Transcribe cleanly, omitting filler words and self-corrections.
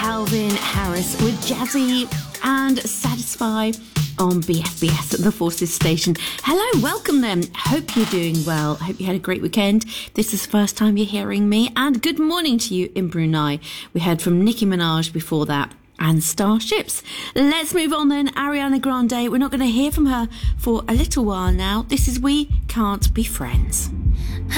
Calvin Harris with Jazzy and Satisfy on BFBS at the Forces Station. Hello, welcome then. Hope you're doing well. Hope you had a great weekend. This is the first time you're hearing me. And good morning to you in Brunei. We heard from Nicki Minaj before that and Starships. Let's move on then. Ariana Grande. We're not going to hear from her for a little while now. This is We Can't Be Friends.